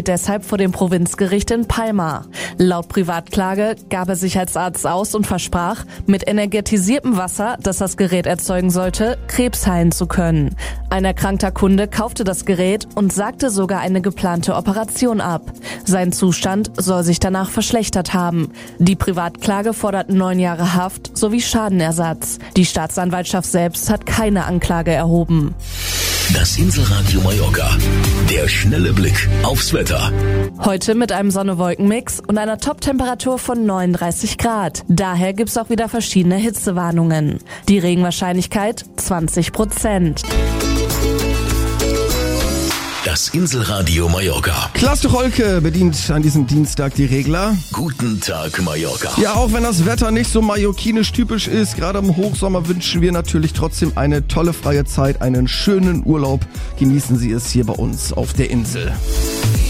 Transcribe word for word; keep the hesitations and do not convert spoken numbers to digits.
steht deshalb vor dem Provinzgericht in Palma. Laut Privatklage gab er sich als Arzt aus und versprach, mit energetisiertem Wasser, das das Gerät erzeugen sollte, Krebs heilen zu können. Ein erkrankter Kunde kaufte das Gerät und sagte sogar eine geplante Operation ab. Sein Zustand soll sich danach verschlechtert haben. Die Privatklage fordert neun Jahre Haft sowie Schadenersatz. Die Staatsanwaltschaft selbst hat keine Anklage erhoben. Das Inselradio Mallorca. Der schnelle Blick aufs Wetter. Heute mit einem Sonne-Wolken-Mix und einer Top-Temperatur von neununddreißig Grad. Daher gibt's auch wieder verschiedene Hitzewarnungen. Die Regenwahrscheinlichkeit zwanzig Prozent. Das Inselradio Mallorca. Klaas Holke bedient an diesem Dienstag die Regler. Guten Tag, Mallorca. Ja, auch wenn das Wetter nicht so mallorquinisch typisch ist, gerade im Hochsommer wünschen wir natürlich trotzdem eine tolle freie Zeit, einen schönen Urlaub. Genießen Sie es hier bei uns auf der Insel.